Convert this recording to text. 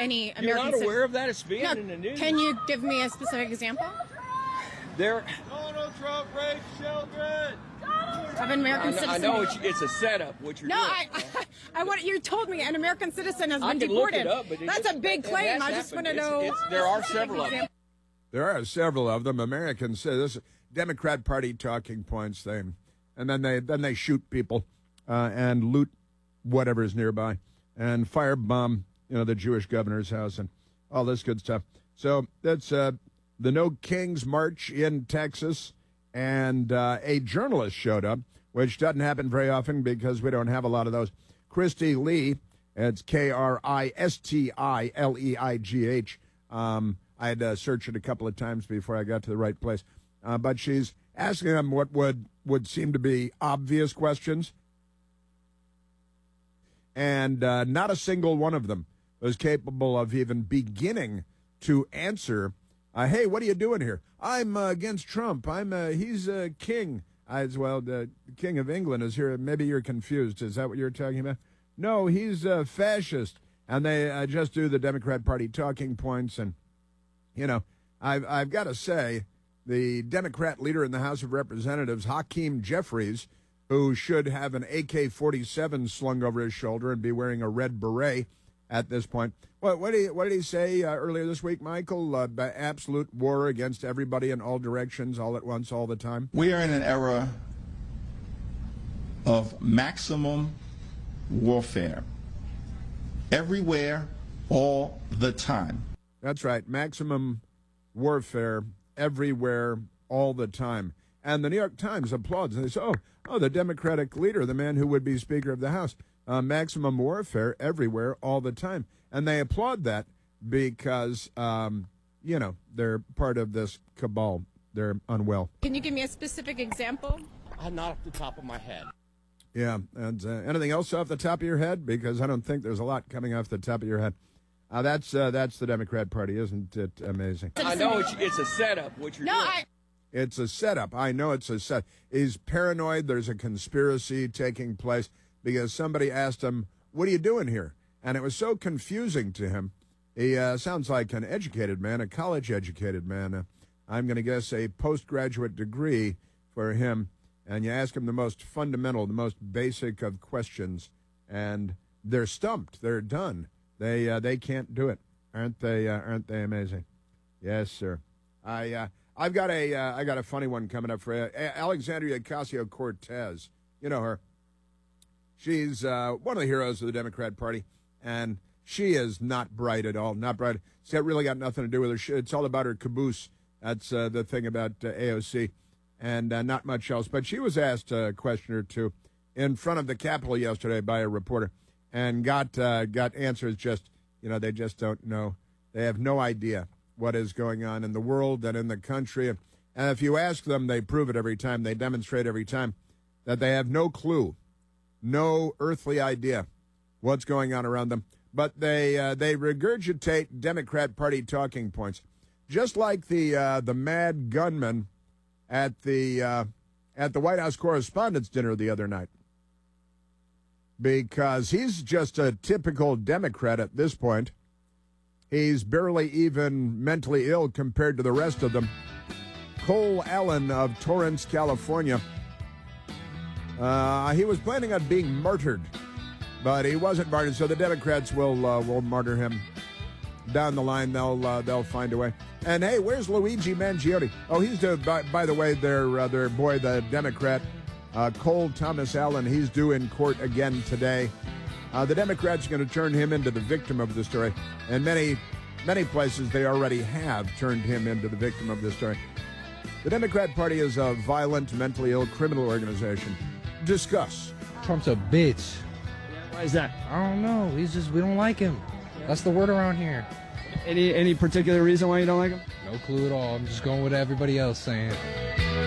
any You're American not aware of that? It's being No, in the news. can you give me a specific example There, Donald Trump rapes children. of an American citizen? I know it's a setup. What you're No, doing. I want you told me an American citizen has I been can look deported. it up, but That's a big claim. I just want to know. There are several of them. There are several of them. Americans say this Democrat Party talking points. And then they shoot people and loot whatever's nearby and firebomb the Jewish governor's house and all this good stuff. So that's the No Kings March in Texas, and a journalist showed up, which doesn't happen very often because we don't have a lot of those. Christy Lee, it's Kristileigh. I had to search it a couple of times before I got to the right place. But she's asking them what would seem to be obvious questions. And not a single one of them was capable of even beginning to answer, hey, what are you doing here? I'm against Trump. He's a king. The king of England is here. Maybe you're confused. Is that what you're talking about? No, he's a fascist. And they just do the Democrat Party talking points. And, I've got to say, the Democrat leader in the House of Representatives, Hakeem Jeffries, who should have an AK-47 slung over his shoulder and be wearing a red beret at this point. What did he say earlier this week, Michael? Absolute war against everybody in all directions, all at once, all the time. We are in an era of maximum warfare. Everywhere, all the time. That's right. Maximum warfare everywhere, all the time. And the New York Times applauds. And they say, oh, the Democratic leader, the man who would be Speaker of the House. Maximum warfare everywhere, all the time. And they applaud that because, they're part of this cabal. They're unwell. Can you give me a specific example? Not off the top of my head. Yeah. And anything else off the top of your head? Because I don't think there's a lot coming off the top of your head. That's the Democrat Party, isn't it amazing? I know it's a setup. What you're doing. It's a setup. I know it's a set. He's paranoid. There's a conspiracy taking place because somebody asked him, what are you doing here? And it was so confusing to him. He sounds like an educated man, a college-educated man. I'm going to guess a postgraduate degree for him. And you ask him the most fundamental, the most basic of questions, and they're stumped. They're done. They can't do it. Aren't they amazing? Yes, sir. I've got a funny one coming up for you. Alexandria Ocasio-Cortez. You know her. She's one of the heroes of the Democrat Party, and she is not bright at all. Not bright. It's really got nothing to do with her. It's all about her caboose. That's the thing about AOC, and not much else. But she was asked a question or two in front of the Capitol yesterday by a reporter, and got answers just, they just don't know. They have no idea what is going on in the world and in the country. And if you ask them, they prove it every time. They demonstrate every time that they have no clue, no earthly idea what's going on around them. But they regurgitate Democrat Party talking points, just like the mad gunman at the White House Correspondents' Dinner the other night. Because he's just a typical Democrat at this point. He's barely even mentally ill compared to the rest of them. Cole Allen of Torrance, California. He was planning on being martyred, but he wasn't martyred, so the Democrats will martyr him. Down the line, they'll find a way. And hey, where's Luigi Mangione? Oh, he's by the way, their boy, the Democrat, Cole Thomas Allen. He's due in court again today. The Democrats are going to turn him into the victim of the story. And many places they already have turned him into the victim of this story. The Democrat Party is a violent, mentally ill criminal organization. Discuss. Trump's a bitch. Why is that? I don't know. We don't like him. That's the word around here. Any particular reason why you don't like him? No clue at all. I'm just going with everybody else saying.